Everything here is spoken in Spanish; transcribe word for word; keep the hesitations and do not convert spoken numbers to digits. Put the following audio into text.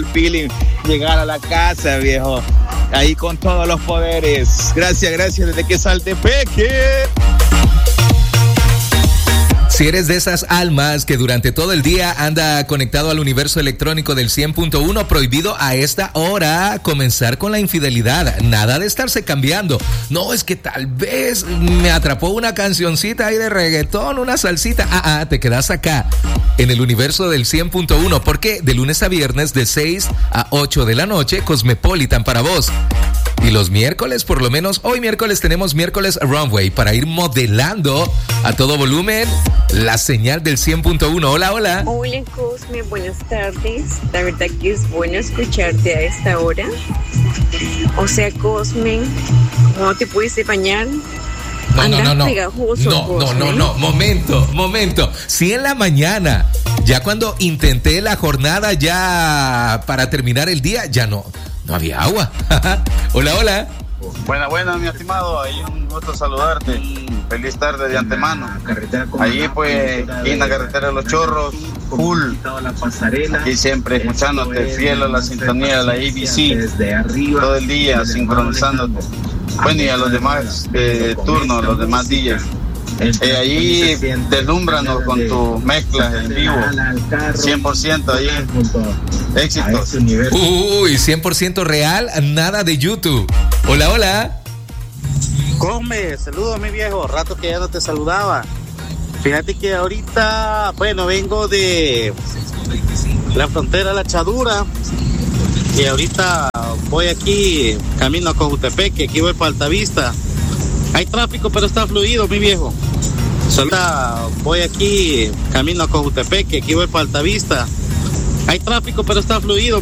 feeling llegar a la casa, viejo. Ahí con todos los poderes. Gracias, gracias desde que Saltepeque. Si eres de esas almas que durante todo el día anda conectado al universo electrónico del cien punto uno, prohibido a esta hora comenzar con la infidelidad. Nada de estarse cambiando. No, es que tal vez me atrapó una cancioncita ahí de reggaetón, una salsita. Ah, ah, te quedas acá en el universo del cien punto uno, porque de lunes a viernes de seis a ocho de la noche, Cosmopolitan para vos. Y los miércoles, por lo menos hoy miércoles tenemos miércoles Runway para ir modelando a todo volumen la señal del cien punto uno. Hola, hola. Hola, Cosme, buenas tardes. La verdad que es bueno escucharte a esta hora. O sea, Cosme, ¿cómo te pudiste bañar? No, no, no, no. Pegajoso, no, Cosme. no, no, no, momento, momento. Sí, en la mañana, ya cuando intenté la jornada ya para terminar el día, ya no, no había agua. Hola, hola. Buena, buena, mi estimado. Ahí un gusto saludarte. Feliz tarde de antemano. Allí pues, aquí en la carretera de los Chorros, full. Aquí siempre escuchándote, fiel a la sintonía de la A B C. Todo el día sincronizándote. Bueno, y a los demás eh, turnos, los demás D Js. Eh, ahí deslúmbranos con tus mezclas en vivo. cien por ciento ahí. Éxitos. Uy, cien por ciento real, nada de YouTube. Hola, hola. Come, saludos mi viejo, rato que ya no te saludaba. Fíjate que ahorita, bueno, vengo de la frontera La Chadura y ahorita voy aquí, camino a Cojutepeque, aquí voy para Altavista. Hay tráfico, pero está fluido, mi viejo. Ahorita voy aquí, camino a Cojutepeque, aquí voy para Altavista. Hay tráfico, pero está fluido.